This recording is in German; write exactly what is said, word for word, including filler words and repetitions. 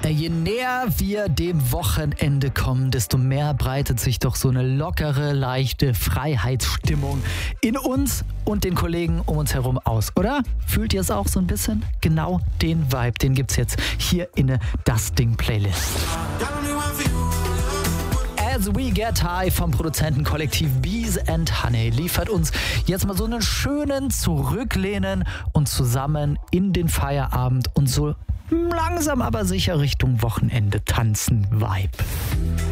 Je näher wir dem Wochenende kommen, desto mehr breitet sich doch so eine lockere, leichte Freiheitsstimmung in uns und den Kollegen um uns herum aus, oder? Fühlt ihr es auch so ein bisschen? Genau den Vibe, den gibt's jetzt hier in der Das Ding Playlist. As We Get High vom Produzentenkollektiv Bees and Honey liefert uns jetzt mal so einen schönen Zurücklehnen und zusammen in den Feierabend und so langsam aber sicher Richtung Wochenende tanzen Vibe.